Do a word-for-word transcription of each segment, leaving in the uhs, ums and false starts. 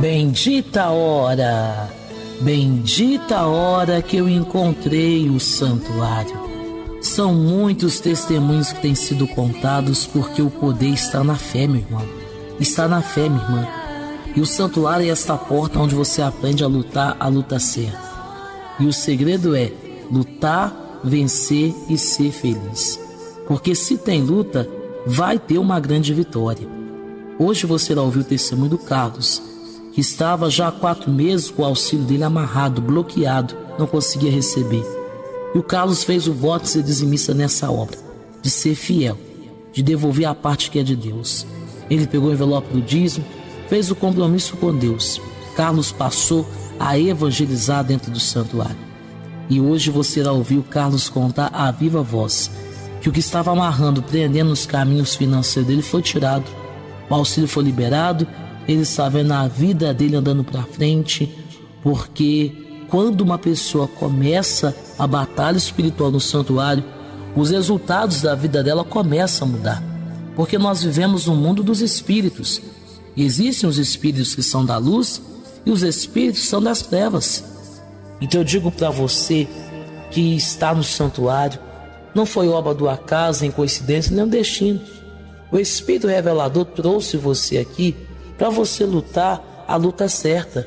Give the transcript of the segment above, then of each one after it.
Bendita a hora, bendita a hora que eu encontrei o santuário. São muitos testemunhos que têm sido contados, porque o poder está na fé, meu irmão. Está na fé, minha irmã. E o santuário é esta porta onde você aprende a lutar a luta certa. E o segredo é lutar, vencer e ser feliz. Porque se tem luta, vai ter uma grande vitória. Hoje você vai ouvir o testemunho do Carlos, que estava já há quatro meses com o auxílio dele amarrado, bloqueado, não conseguia receber. E o Carlos fez o voto de ser dizimista nessa obra, de ser fiel, de devolver a parte que é de Deus. Ele pegou o envelope do dízimo, fez o compromisso com Deus. Carlos passou a evangelizar dentro do santuário. E hoje você vai ouvir o Carlos contar a viva voz que o que estava amarrando, prendendo os caminhos financeiros dele foi tirado. O auxílio foi liberado, ele está vendo a vida dele andando para frente, porque quando uma pessoa começa a batalha espiritual no santuário, os resultados da vida dela começam a mudar. Porque nós vivemos no mundo dos espíritos. Existem os espíritos que são da luz e os espíritos que são das trevas. Então eu digo para você que está no santuário, não foi obra do acaso, nem coincidência, nem um destino. O Espírito Revelador trouxe você aqui para você lutar a luta certa.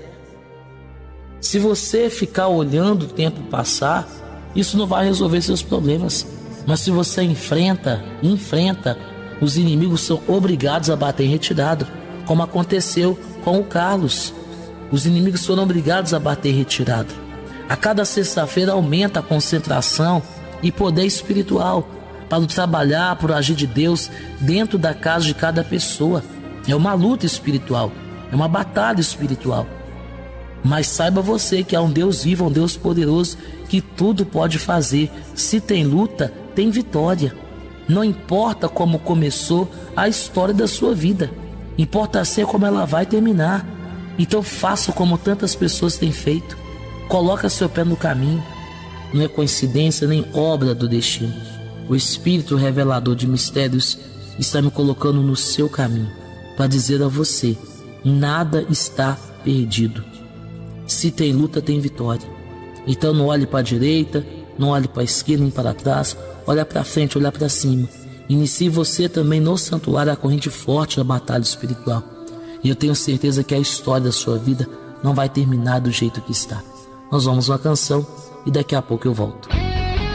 Se você ficar olhando o tempo passar, isso não vai resolver seus problemas. Mas se você enfrenta, enfrenta, os inimigos são obrigados a bater em retirada, como aconteceu com o Carlos. Os inimigos foram obrigados a bater em retirada. A cada sexta-feira aumenta a concentração e poder espiritual para trabalhar, para o agir de Deus dentro da casa de cada pessoa. É uma luta espiritual, é uma batalha espiritual. Mas saiba você que há um Deus vivo, um Deus poderoso, que tudo pode fazer. Se tem luta, tem vitória. Não importa como começou a história da sua vida, importa ser como ela vai terminar. Então faça como tantas pessoas têm feito. Coloca seu pé no caminho. Não é coincidência nem obra do destino. O Espírito Revelador de Mistérios está me colocando no seu caminho para dizer a você: nada está perdido. Se tem luta, tem vitória. Então não olhe para a direita, não olhe para a esquerda nem para trás, olha para frente, olha para cima. Inicie você também no santuário a corrente forte da batalha espiritual. E eu tenho certeza que a história da sua vida não vai terminar do jeito que está. Nós vamos uma canção e daqui a pouco eu volto.